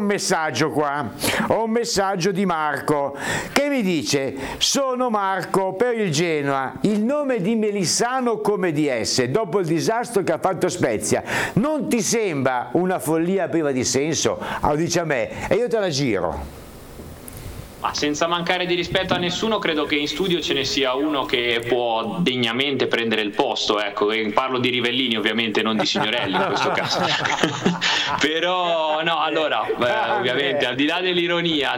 messaggio qua, ho un messaggio di Marco che mi dice: sono Marco per il Genoa, il nome di Melissano come DS dopo il disastro che ha fatto Spezia non ti sembra una follia priva di senso? Lo dice a me e io te la giro. Ma senza mancare di rispetto a nessuno, credo che in studio ce ne sia uno che può degnamente prendere il posto, ecco, e parlo di Rivellini ovviamente, non di Signorelli in questo caso. Però no, allora ovviamente al di là dell'ironia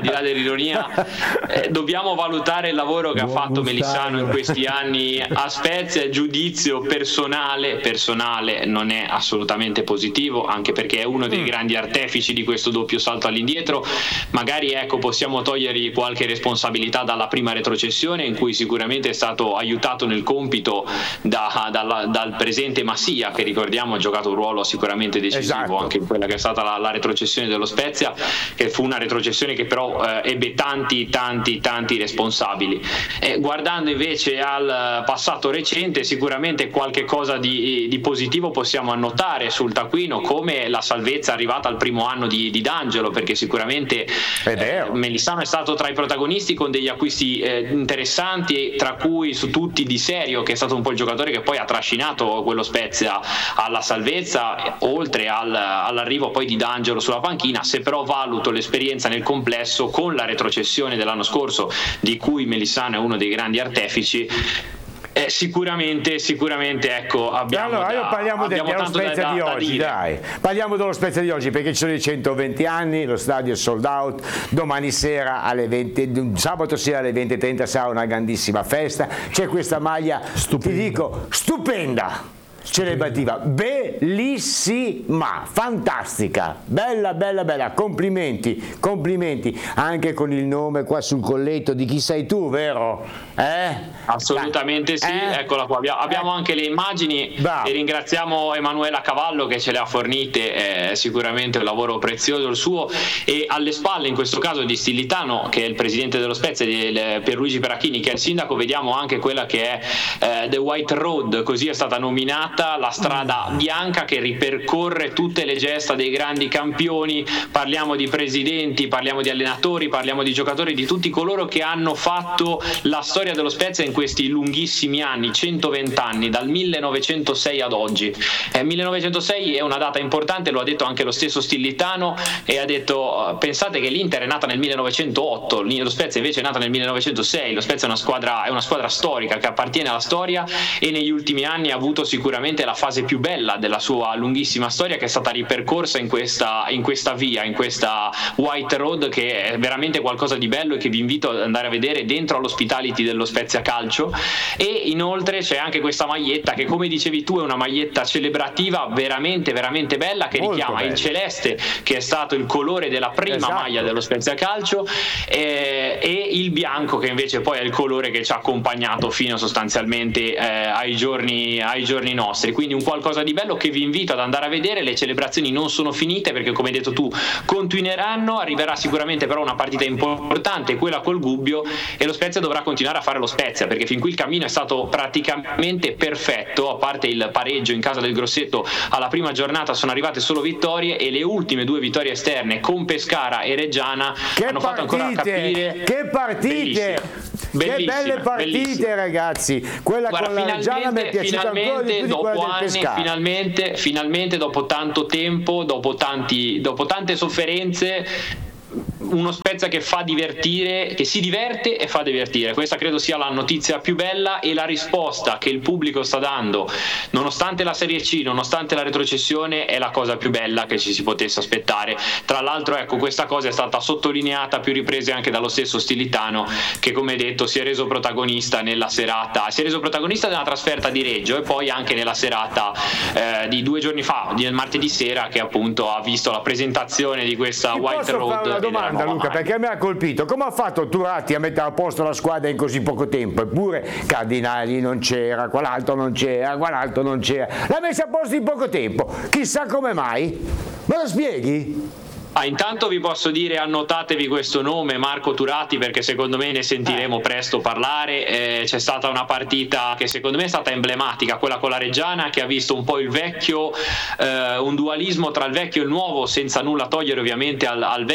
dobbiamo valutare il lavoro che ha fatto Melissano in questi anni a Spezia. Il giudizio personale non è assolutamente positivo, anche perché è uno dei grandi artefici di questo doppio salto all'indietro. Magari ecco, possiamo togliergli qualche responsabilità dalla prima retrocessione, in cui sicuramente è stato aiutato nel compito dal presente Massia, che ricordiamo ha giocato un ruolo sicuramente decisivo anche in quella che è stata la retrocessione dello Spezia, che fu una retrocessione che però ebbe tanti responsabili. Guardando invece al passato recente, sicuramente qualche cosa di positivo possiamo annotare sul taccuino, come la salvezza arrivata al primo anno di D'Angelo, perché sicuramente Melissano è stato tra i protagonisti con degli acquisti interessanti, tra cui su tutti Di Serio, che è stato un po' il giocatore che poi ha trascinato quello Spezia alla salvezza, oltre all'arrivo poi di D'Angelo sulla panchina. Se però valuto l'esperienza nel complesso con la retrocessione dell'anno scorso, di cui Melissano è uno dei grandi artefici, sicuramente ecco, parliamo dello Spezia di oggi, dai. Parliamo dello Spezia di oggi, perché ci sono i 120 anni, lo stadio è sold out, domani sera alle 20, sabato sera alle 20:30 sarà una grandissima festa, c'è questa maglia, ti dico, stupenda, celebrativa, bellissima, fantastica, bella, complimenti anche con il nome qua sul colletto di chi sei tu, vero? Assolutamente sì, eccola qua, abbiamo anche le immagini. Bravo. E ringraziamo Emanuela Cavallo che ce le ha fornite, è sicuramente un lavoro prezioso il suo, e alle spalle in questo caso di Stillitano, che è il presidente dello Spezia, di Pierluigi Perachini, che è il sindaco, vediamo anche quella che è The White Road, così è stata nominata, la strada bianca che ripercorre tutte le gesta dei grandi campioni. Parliamo di presidenti, parliamo di allenatori, parliamo di giocatori, di tutti coloro che hanno fatto la storia dello Spezia in questi lunghissimi anni, 120 anni, dal 1906 ad oggi. 1906 è una data importante, lo ha detto anche lo stesso Stillitano, e ha detto: pensate che l'Inter è nata nel 1908, lo Spezia invece è nata nel 1906. Lo Spezia è una squadra storica che appartiene alla storia, e negli ultimi anni ha avuto sicuramente la fase più bella della sua lunghissima storia, che è stata ripercorsa in questa via, in questa White Road, che è veramente qualcosa di bello e che vi invito ad andare a vedere dentro all'Hospitality dello Spezia Calcio. E inoltre c'è anche questa maglietta che, come dicevi tu, è una maglietta celebrativa veramente bella, che richiama il celeste, che è stato il colore della prima maglia dello Spezia Calcio, e il bianco, che invece poi è il colore che ci ha accompagnato fino sostanzialmente ai giorni nostri. Quindi un qualcosa di bello che vi invito ad andare a vedere. Le celebrazioni non sono finite, perché come hai detto tu continueranno, arriverà sicuramente però una partita importante, quella col Gubbio, e lo Spezia dovrà continuare a fare lo Spezia, perché fin qui il cammino è stato praticamente perfetto, a parte il pareggio in casa del Grosseto alla prima giornata sono arrivate solo vittorie, e le ultime due vittorie esterne con Pescara e Reggiana hanno fatto ancora capire che partite, che belle partite, ragazzi. Quella con la Reggiana mi è piaciuta ancora di più di quella del Pescara. Finalmente dopo tanto tempo, dopo tante sofferenze, uno Spezia che fa divertire, che si diverte e fa divertire. Questa credo sia la notizia più bella, e la risposta che il pubblico sta dando, nonostante la Serie C, nonostante la retrocessione, è la cosa più bella che ci si potesse aspettare. Tra l'altro, ecco, questa cosa è stata sottolineata a più riprese anche dallo stesso Stillitano, che come detto si è reso protagonista nella serata, si è reso protagonista della trasferta di Reggio, e poi anche nella serata di 2 giorni fa, di martedì sera, che appunto ha visto la presentazione di questa White Road. Domanda, Luca, perché mi ha colpito: come ha fatto Turati a mettere a posto la squadra in così poco tempo? Eppure Cardinali non c'era, quell'altro non c'era, l'ha messa a posto in poco tempo, chissà come mai. Me lo spieghi? Intanto vi posso dire, annotatevi questo nome, Marco Turati, perché secondo me ne sentiremo presto parlare. C'è stata una partita che secondo me è stata emblematica, quella con la Reggiana, che ha visto un po' il vecchio, un dualismo tra il vecchio e il nuovo, senza nulla togliere ovviamente al vecchio,